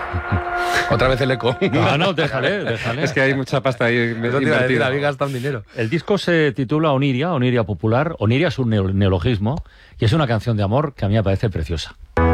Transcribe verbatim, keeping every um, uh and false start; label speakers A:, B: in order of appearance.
A: Otra vez el eco.
B: No, no, déjale, déjale.
C: Es que hay mucha pasta ahí
A: No te iba a decir,
C: invertida.
A: habéis gastado un dinero.
B: El disco se titula Oniria, Oniria Popular. Oniria es un neo- neologismo y es una canción de amor que a mí me parece preciosa.